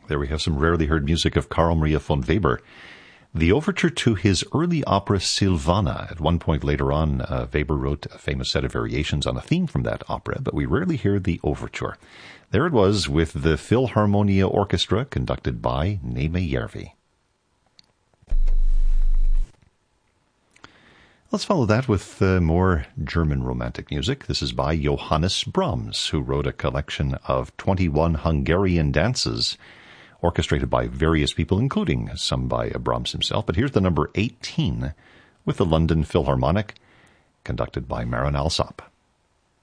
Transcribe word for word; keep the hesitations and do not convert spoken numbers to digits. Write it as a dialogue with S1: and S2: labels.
S1: There we have some rarely heard music of Carl Maria von Weber. The overture to his early opera Silvana. At one point later on, uh, Weber wrote a famous set of variations on a theme from that opera, but we rarely hear the overture. There it was with the Philharmonia Orchestra, conducted by Neeme Järvi. Let's follow that with uh, more German romantic music. This is by Johannes Brahms, who wrote a collection of twenty-one Hungarian dances, orchestrated by various people, including some by Brahms himself. But here's the number eighteen with the London Philharmonic, conducted by Marin Alsop.